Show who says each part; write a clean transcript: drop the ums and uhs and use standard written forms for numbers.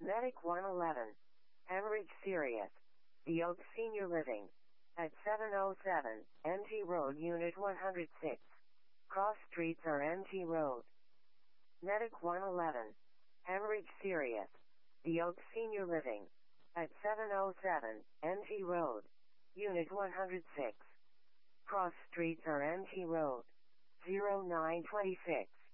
Speaker 1: Medic 111. Hemorrhage serious. The Oak Senior Living. At 707 MG Road, Unit 106. Cross streets are MG Road. Medic 111. Hemorrhage serious. The Oak Senior Living. At 707 MG Road. Unit 106. Cross streets are MG Road. 0926.